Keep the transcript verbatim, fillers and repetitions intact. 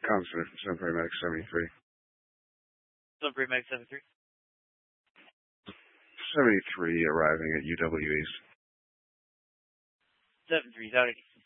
Consonant from Sun Paramedic seventy-three. Sun Paramedic seventy-three. seventy-three arriving at U W East. seven three, out